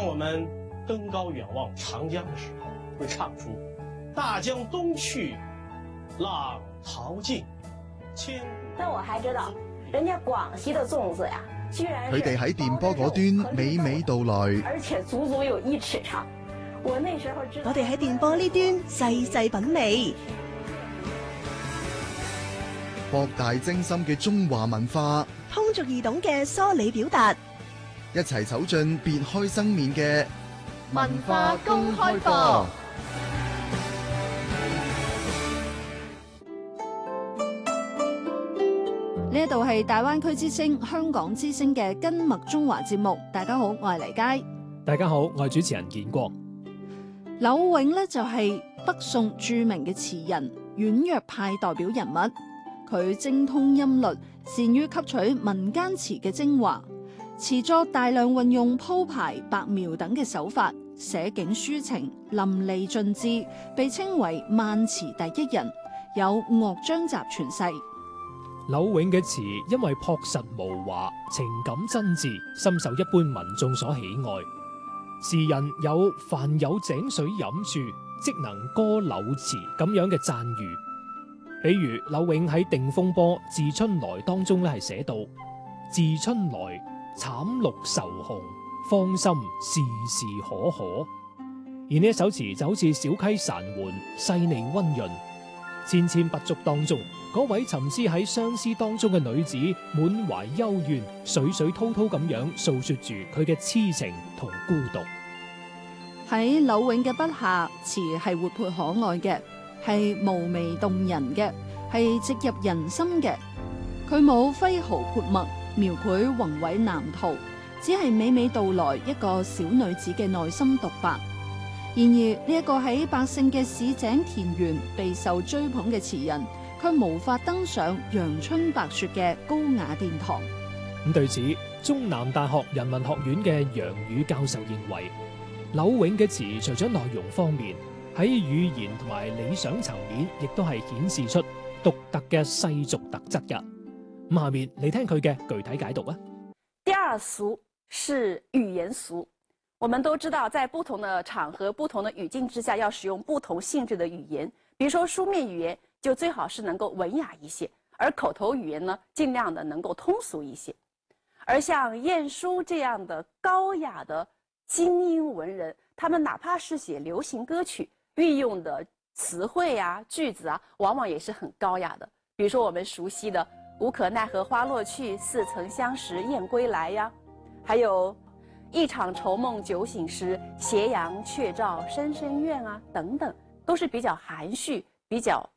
当我们登高远望长江的时候，会唱出“大江东去，浪淘尽，千古”。 但我還知道，人家廣西的粽子呀，居然佢哋喺電波嗰端娓娓道來， 而且足足有1尺長。我那時候知道， 我哋喺電波呢端細細品味， 博大精深嘅中華文化， 通俗易懂嘅梳理表達， 一齊走進別開生面嘅文化公開課。呢一度係大灣區之聲、香港之聲嘅根脈中華節目。大家好，我係黎佳。 大家好，我係主持人建國。 柳永呢就係北宋著名嘅詞人、婉約派代表人物。佢精通音律，善於吸取民間詞嘅精華，詞作大量運用鋪排、白描等嘅手法，寫景抒情，淋漓盡致，被稱為萬詞第一人，有樂章集傳世。 柳永嘅詞因為樸實無華，情感真摯，深受一般民眾所喜愛。詞人有凡有井水飲處，即能歌柳詞咁樣嘅讚譽。比如柳永喺《定風波·致春來》當中咧係寫到：致春來，慘綠愁紅，芳心事事可可。而呢一首詞就好似小溪潺緩，細膩溫潤。纖纖筆觸當中，嗰位沉思喺相思當中嘅女子，滿懷幽怨，水水滔滔咁樣訴說住佢嘅痴情同孤獨。 喺柳永嘅筆下，詞係活潑可愛嘅，係嫵媚動人嘅，係直入人心嘅。佢冇揮毫潑墨，描繪宏偉藍圖，只係娓娓道來一個小女子嘅內心獨白。然而呢一個喺百姓嘅市井田園備受追捧嘅詞人，卻無法登上陽春白雪嘅高雅殿堂。 咁對此，中南大學人文學院嘅楊宇教授認為，柳永嘅詞除咗內容方面，喺語言同埋理想層面，亦都係顯示出獨特嘅世俗特質嘅。咁下面嚟聽佢嘅具體解讀啊。 第二俗是語言俗。我們都知道，在不同的場合、不同的語境之下，要使用不同性質的語言。比如說書面語言，就最好是能夠文雅一些；而口頭語言呢，盡量的能夠通俗一些。而像晏殊這樣的高雅的精英文人，他們哪怕是寫流行歌曲，運用的詞彙啊、句子啊，往往也是很高雅的。比如說我們熟悉的“無可奈何花落去，似曾相識燕歸來”呀，還有一場愁夢酒醒時，斜陽卻照深深院啊，等等，都是比較含蓄、比較